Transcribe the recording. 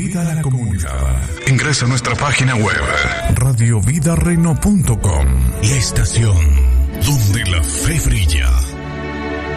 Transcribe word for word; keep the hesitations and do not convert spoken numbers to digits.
vida a la comunidad. Ingresa a nuestra página web radio vida reno punto com, la estación donde la fe brilla.